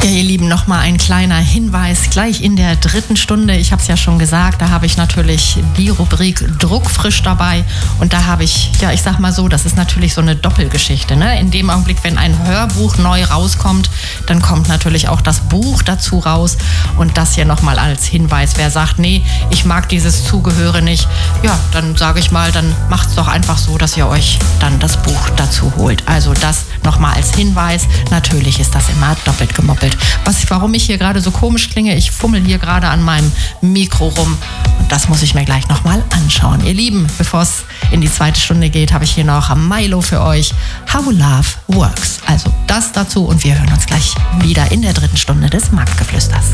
Ja, ihr Lieben, nochmal ein kleiner Hinweis gleich in der 3. Stunde. Ich habe es ja schon gesagt, da habe ich natürlich die Rubrik Druckfrisch dabei. Und da habe ich, ja, ich sag mal so, das ist natürlich so eine Doppelgeschichte. Ne? In dem Augenblick, wenn ein Hörbuch neu rauskommt, dann kommt natürlich auch das Buch dazu raus. Und das hier nochmal als Hinweis. Wer sagt, nee, ich mag dieses Zugehöre nicht, ja, dann sage ich mal, dann macht es doch einfach so, dass ihr euch dann das Buch dazu holt. Also das nochmal als Hinweis. Natürlich ist das immer doppelt gemoppelt. Warum ich hier gerade so komisch klinge, ich fummel hier gerade an meinem Mikro rum und das muss ich mir gleich nochmal anschauen. Ihr Lieben, bevor es in die 2. Stunde geht, habe ich hier noch Milo für euch. How Love Works. Also das dazu und wir hören uns gleich wieder in der 3. Stunde des Marktgeflüsters.